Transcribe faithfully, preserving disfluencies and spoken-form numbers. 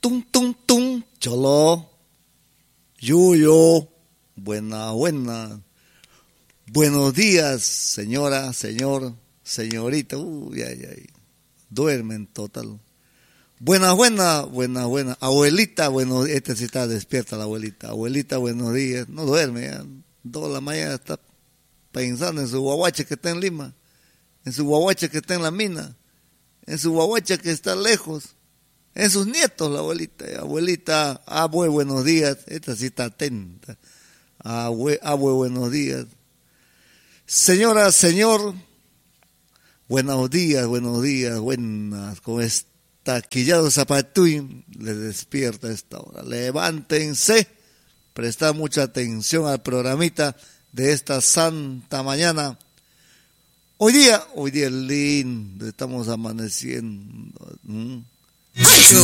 tum, tum, tum, cholo, yuyo, buena, buena. Buenos días, señora, señor, señorita, uy, ay, ay, duermen total. Buenas, buenas, buenas, buenas. Abuelita, bueno, esta sí está despierta la abuelita. Abuelita, buenos días. No duerme, ya. Toda la mañana está pensando en su guaguacha que está en Lima, en su guaguacha que está en la mina, en su guaguacha que está lejos, en sus nietos, la abuelita. Abuelita, abue, buenos días. Esta sí está atenta. Abue, abue, buenos días. Señora, señor, buenos días, buenos días, buenas, ¿cómo está? Taquillado Zapatuín le despierta a esta hora. Levántense, presta mucha atención al programita de esta santa mañana. Hoy día, hoy día es lindo, estamos amaneciendo. ¿Mm?